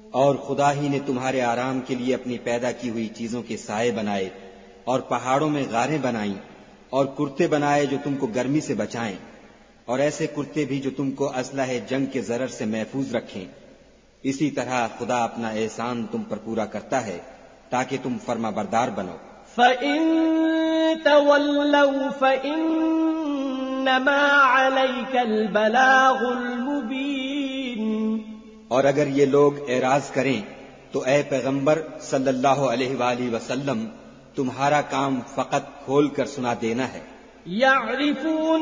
और खुदा ही ने तुम्हारे आराम के लिए अपनी पैदा की हुई चीजों के साए बनाए और पहाड़ों में गारें बनाई और कुर्ते बनाए जो तुमको गर्मी से बचाएं और ऐसे कुर्ते भी जो तुमको असलहे जंग के जरर से महफूज रखें। इसी तरह खुदा अपना एहसान तुम पर पूरा करता है ताकि तुम फर्माबरदार बनो। फ़इन तवल्लौ फ़इन्नमा अलैकल बलागुल मुबीन। और अगर ये लोग एराज करें तो ए पैगंबर सल्लल्लाहु अलैहि वसल्लम तुम्हारा काम फकत खोल कर सुना देना है।